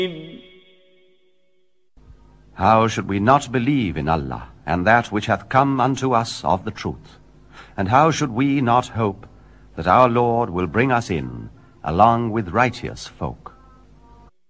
How should we not believe in Allah, and that which hath come unto us of the truth? And how should we not hope that our Lord will bring us in, along with righteous folk?